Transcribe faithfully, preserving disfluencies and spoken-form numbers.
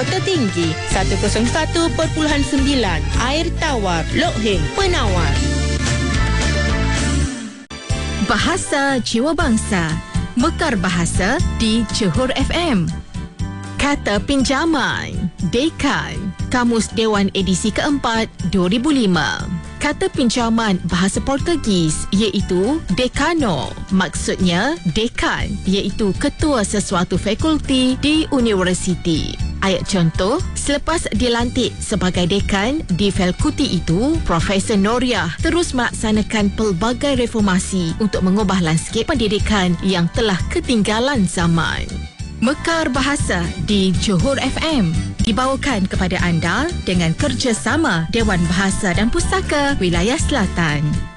tertinggi seratus satu perpuluhan sembilan. Air tawar Lok Heng Penawar. Bahasa Jiwa Bangsa, Mekar Bahasa di Johor F M. Kata pinjaman, Dekan, Kamus Dewan edisi keempat dua ribu lima. Kata pinjaman bahasa Portugis iaitu Decano. Maksudnya dekan iaitu ketua sesuatu fakulti di universiti. Ayat contoh, selepas dilantik sebagai dekan di fakulti itu, Profesor Noriah terus melaksanakan pelbagai reformasi untuk mengubah landskep pendidikan yang telah ketinggalan zaman. Mekar Bahasa di Johor F M dibawakan kepada anda dengan kerjasama Dewan Bahasa dan Pustaka Wilayah Selatan.